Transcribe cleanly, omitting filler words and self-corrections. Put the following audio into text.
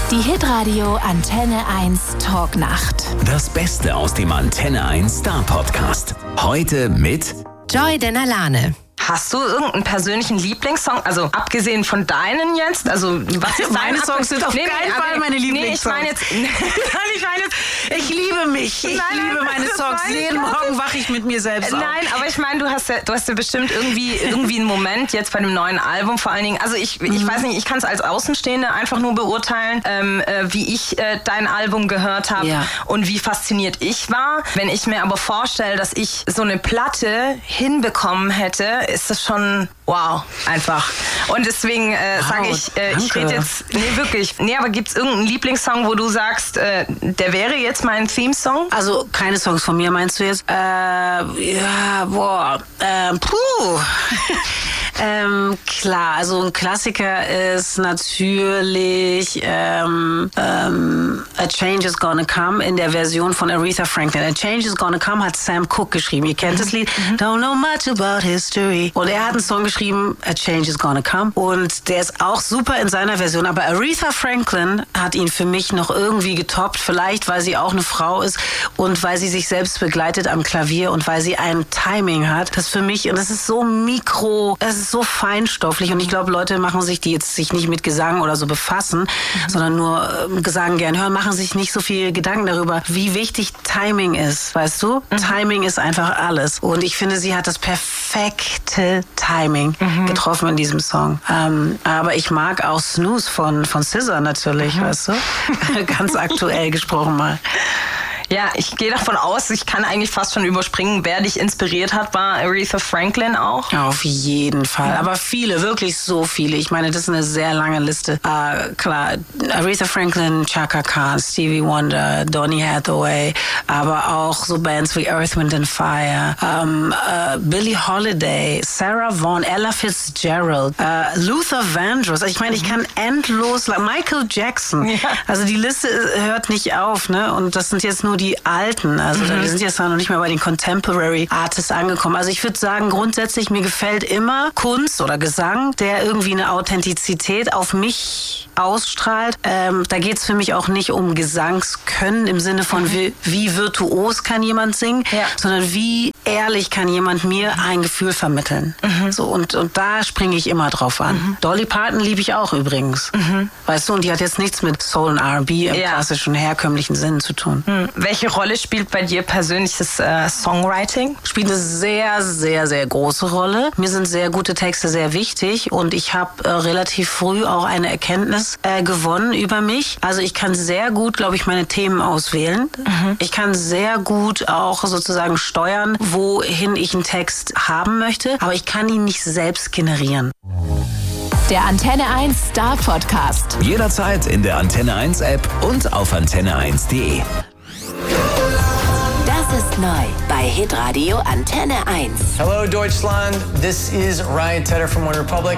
Die Hitradio Antenne 1 Talknacht. Das Beste aus dem Antenne 1 Star Podcast. Heute mit Joy Denalane. Hast du irgendeinen persönlichen Lieblingssong? Also abgesehen von deinen jetzt? Also was ist meine Songs sind auf keinen Fall meine Lieblingssongs. Ich liebe mich. Ich liebe meine Songs. Jeden Morgen wache ich mit mir selbst auf. Nein, aber ich meine, du hast ja bestimmt irgendwie einen Moment jetzt bei dem neuen Album vor allen Dingen. Also ich weiß nicht, ich kann es als Außenstehende einfach nur beurteilen, wie ich dein Album gehört habe und wie fasziniert ich war. Wenn ich mir aber vorstelle, dass ich so eine Platte hinbekommen hätte, ist das schon wow, einfach. Und deswegen sage ich, ich rede jetzt, aber gibt es irgendeinen Lieblingssong, wo du sagst, der wäre jetzt mein Theme-Song? Also keine Songs von mir, meinst du jetzt? Klar, also ein Klassiker ist natürlich A Change is Gonna Come in der Version von Aretha Franklin. A Change is Gonna Come hat Sam Cooke geschrieben. Ihr kennt das Lied? Don't know much about history. Und er hat einen Song geschrieben, A Change is Gonna Come. Und der ist auch super in seiner Version. Aber Aretha Franklin hat ihn für mich noch irgendwie getoppt. Vielleicht, weil sie auch eine Frau ist und weil sie sich selbst begleitet am Klavier und weil sie ein Timing hat. Das für mich, und das ist so es ist so feinstofflich. Und ich glaube, Leute machen sich, die jetzt sich nicht mit Gesang oder so befassen, sondern nur Gesang gern hören, machen sich nicht so viel Gedanken darüber, wie wichtig Timing ist. Weißt du? Timing ist einfach alles. Und ich finde, sie hat das perfekte Timing getroffen in diesem Song. Aber ich mag auch Snooze von SZA natürlich, weißt du? Ganz aktuell gesprochen mal. Ja, ich gehe davon aus, ich kann eigentlich fast schon überspringen, wer dich inspiriert hat, war Aretha Franklin auch? Auf jeden Fall, aber viele, wirklich so viele. Ich meine, das ist eine sehr lange Liste. Klar, Aretha Franklin, Chaka Khan, Stevie Wonder, Donny Hathaway, aber auch so Bands wie Earth, Wind and Fire, Billie Holiday, Sarah Vaughan, Ella Fitzgerald, Luther Vandross. Ich meine, ich kann endlos, Michael Jackson. Ja. Also die Liste hört nicht auf, ne? Und das sind jetzt nur die Alten. Also wir sind jetzt noch nicht mehr bei den Contemporary Artists angekommen. Also ich würde sagen, grundsätzlich, mir gefällt immer Kunst oder Gesang, der irgendwie eine Authentizität auf mich ausstrahlt. Da geht es für mich auch nicht um Gesangskönnen im Sinne von wie virtuos kann jemand singen, sondern wie ehrlich kann jemand mir ein Gefühl vermitteln. So, und da springe ich immer drauf an. Dolly Parton liebe ich auch übrigens. Weißt du, und die hat jetzt nichts mit Soul und R&B im klassischen, herkömmlichen Sinn zu tun. Welche Rolle spielt bei dir persönliches Songwriting? Spielt eine sehr, sehr, sehr große Rolle. Mir sind sehr gute Texte sehr wichtig und ich habe relativ früh auch eine Erkenntnis gewonnen über mich. Also ich kann sehr gut, glaube ich, meine Themen auswählen. Ich kann sehr gut auch sozusagen steuern, wohin ich einen Text haben möchte, aber ich kann ihn nicht selbst generieren. Der Antenne 1 Star Podcast. jederzeit in der Antenne 1 App und auf antenne1.de. Das ist neu bei Hitradio Antenne 1. Hello Deutschland, this is Ryan Tedder from OneRepublic.